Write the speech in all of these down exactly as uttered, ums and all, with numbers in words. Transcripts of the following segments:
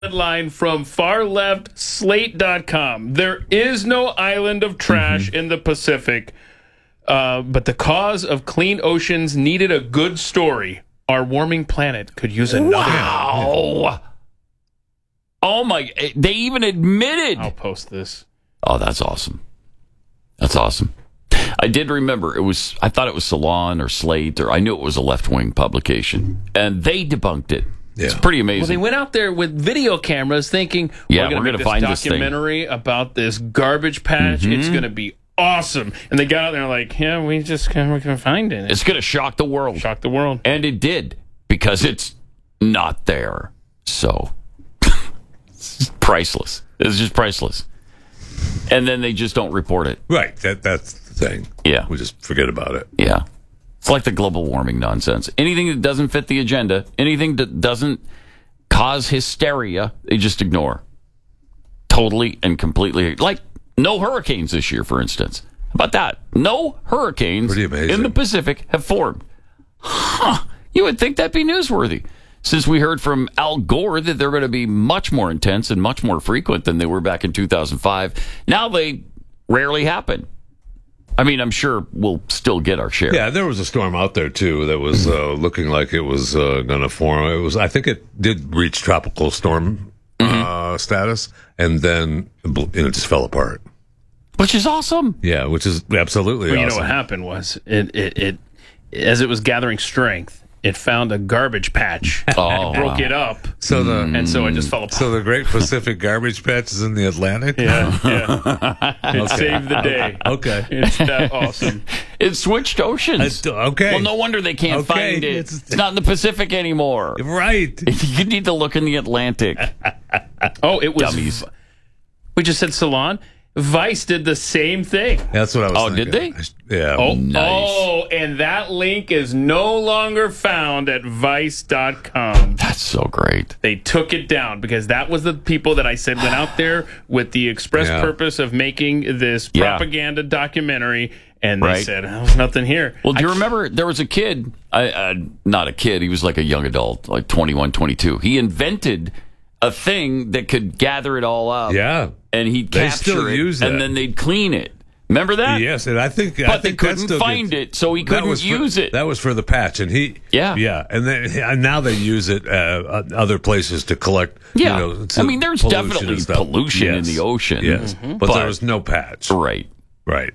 Headline from far left slate dot com. There is no island of trash mm-hmm. in the Pacific, uh, but the cause of clean oceans needed a good story. Our warming planet could use another. Wow. Oh, my. They even admitted. I'll post this. Oh, that's awesome. That's awesome. I did remember it was, I thought it was Salon or Slate, or I knew it was a left-wing publication, and they debunked it. Yeah. It's pretty amazing. Well, they went out there with video cameras thinking, yeah, we're going to find this documentary this about this garbage patch. Mm-hmm. It's going to be awesome. And they got out there like, yeah, we just can't, we can find it. It's going to shock the world. Shock the world. And it did, because it's not there. So, it's priceless. It's just priceless. And then they just don't report it. Right. That That's the thing. Yeah. We just forget about it. Yeah. It's like the global warming nonsense. Anything that doesn't fit the agenda, anything that doesn't cause hysteria, they just ignore. Totally and completely. Like no hurricanes this year, for instance. How about that? No hurricanes in the Pacific have formed. Huh. You would think that'd be newsworthy. Since we heard from Al Gore that they're going to be much more intense and much more frequent than they were back in two thousand five. Now they rarely happen. I mean, I'm sure we'll still get our share. Yeah, there was a storm out there, too, that was uh, looking like it was uh, going to form. It was, I think it did reach tropical storm mm-hmm. uh, status, and then and it just fell apart. Which is awesome. Yeah, which is absolutely well, awesome. You know what happened was, it, it, it as it was gathering strength, it found a garbage patch oh, and broke wow. it up. So the and so it just fell apart. So the Great Pacific Garbage Patch is in the Atlantic? Yeah, yeah. It okay. saved the day. Okay. It's that awesome. It switced oceans. Uh, okay. Well, no wonder they can't okay. find it. It's, it's not in the Pacific anymore. Right. You need to look in the Atlantic. Oh, it was... Dummies. We just said Salon. Vice did the same thing. That's what I was oh, thinking. Oh, did they? Yeah. Oh, nice. oh, and that link is no longer found at vice dot com. That's so great. They took it down because that was the people that I said went out there with the express yeah. purpose of making this propaganda yeah. documentary, and they right. said, oh, there's nothing here. Well, do you I, remember there was a kid, I, uh, not a kid, he was like a young adult, like twenty-one, twenty-two. He invented a thing that could gather it all up. Yeah. And he'd they capture still it, use that. and then they'd clean it. Remember that? Yes, and I think, but I they think couldn't still find gets, it, so he couldn't for, use it. That was for the patch, and he, yeah, yeah, and then and now they use it uh, other places to collect. Yeah, you know, I mean, there's pollution definitely pollution yes. in the ocean. Yes, mm-hmm. but, but there was no patch. Right, right.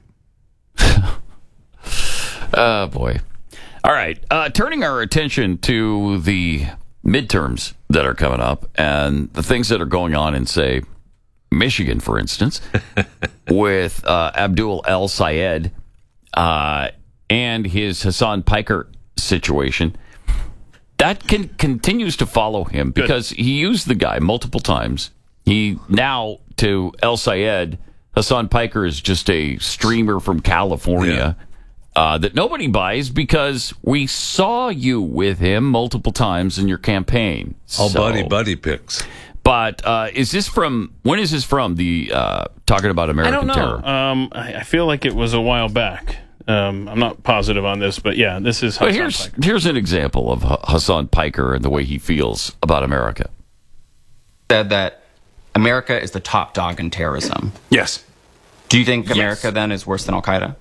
Oh boy! All right, uh, turning our attention to the midterms that are coming up and the things that are going on in, say, Michigan, for instance, with uh, Abdul El-Sayed uh, and his Hassan Piker situation. That can, continues to follow him because Good. he used the guy multiple times. He now, to El-Sayed, Hassan Piker is just a streamer from California. Yeah. Uh, that nobody buys because we saw you with him multiple times in your campaign. All so, buddy buddy picks. But uh, is this from, when is this from, the uh, talking about American I don't know. terror? Um, I, I feel like it was a while back. Um, I'm not positive on this, but yeah, this is Hassan but here's, Piker. Here's an example of H- Hassan Piker and the way he feels about America. Said that America is the top dog in terrorism. Yes. Do you think yes. America then is worse than Al-Qaeda?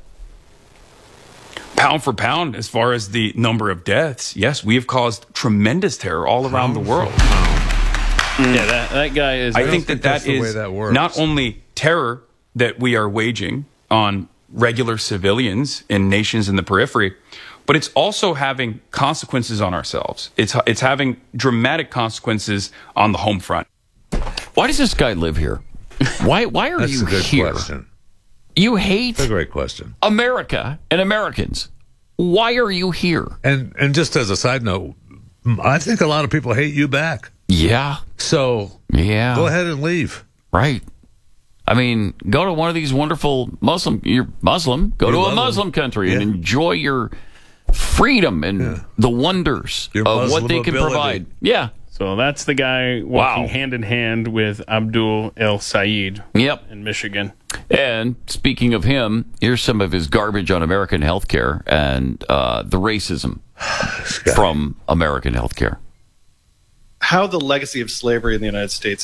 Pound for pound, as far as the number of deaths, yes, we have caused tremendous terror all around the world. Mm. Yeah, that, that guy is... I, I think, think that that is that not only terror that we are waging on regular civilians in nations in the periphery, but it's also having consequences on ourselves. It's it's having dramatic consequences on the home front. Why does this guy live here? Why Why are That's you a good here? Question. You hate That's a great question. America and Americans. Why are you here? And and just as a side note, I think a lot of people hate you back. Yeah. So yeah, go ahead and leave. Right. I mean, go to one of these wonderful Muslim. You're Muslim. Go you're to a Muslim. Muslim country yeah. and enjoy your freedom and yeah. the wonders your of Muslim what they can ability. provide. Yeah. So that's the guy walking Wow. hand in hand with Abdul El-Sayed Yep. in Michigan. And speaking of him, here's some of his garbage on American healthcare and uh, the racism from American healthcare. how the legacy of slavery in the United States